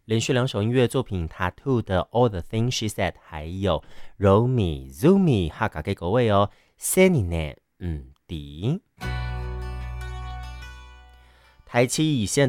连续2首音乐作品 Tattoo 的 All the Things She Said 还有 Romi Zumi 哈嘎给各位哦 Senine 底台七以现